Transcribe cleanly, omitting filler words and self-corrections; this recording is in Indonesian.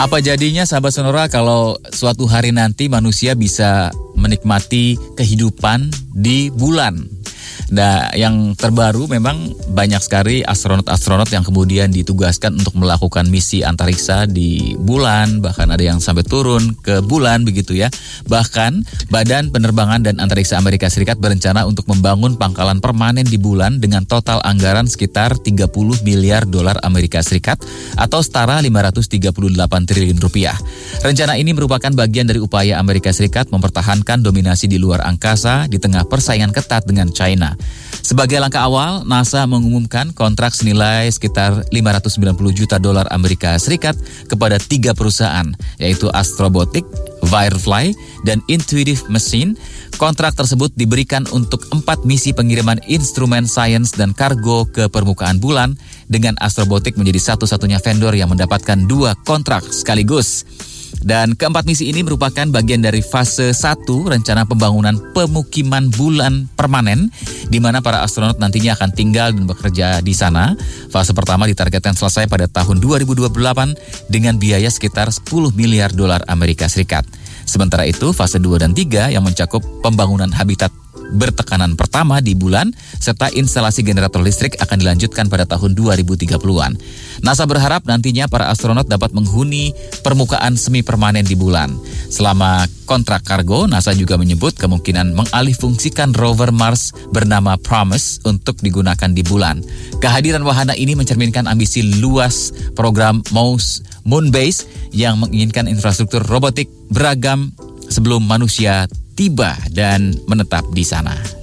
Apa jadinya sahabat Sonora kalau suatu hari nanti manusia bisa menikmati kehidupan di bulan? Nah, yang terbaru memang banyak sekali astronot-astronot yang kemudian ditugaskan untuk melakukan misi antariksa di bulan, bahkan ada yang sampai turun ke bulan begitu ya. Bahkan Badan Penerbangan dan Antariksa Amerika Serikat berencana untuk membangun pangkalan permanen di bulan dengan total anggaran sekitar 30 miliar dolar Amerika Serikat atau setara 538 triliun rupiah. Rencana ini merupakan bagian dari upaya Amerika Serikat mempertahankan dominasi di luar angkasa di tengah persaingan ketat dengan China. Sebagai langkah awal, NASA mengumumkan kontrak senilai sekitar 590 juta dolar Amerika Serikat kepada 3 perusahaan, yaitu Astrobotic, Firefly, dan Intuitive Machine. Kontrak tersebut diberikan untuk 4 misi pengiriman instrumen sains dan kargo ke permukaan bulan, dengan Astrobotic menjadi satu-satunya vendor yang mendapatkan 2 kontrak sekaligus. Dan keempat misi ini merupakan bagian dari fase 1 rencana pembangunan pemukiman bulan permanen, di mana para astronot nantinya akan tinggal dan bekerja di sana. Fase pertama ditargetkan selesai pada tahun 2028 dengan biaya sekitar 10 miliar dolar Amerika Serikat. Sementara itu, fase 2 dan 3 yang mencakup pembangunan habitat bertekanan pertama di bulan serta instalasi generator listrik akan dilanjutkan pada tahun 2030-an. NASA berharap nantinya para astronot dapat menghuni permukaan semi permanen di bulan. Selama kontrak kargo, NASA juga menyebut kemungkinan mengalihfungsikan rover Mars bernama Promise untuk digunakan di bulan. Kehadiran wahana ini mencerminkan ambisi luas program Moonbase yang menginginkan infrastruktur robotik beragam sebelum manusia tiba dan menetap di sana.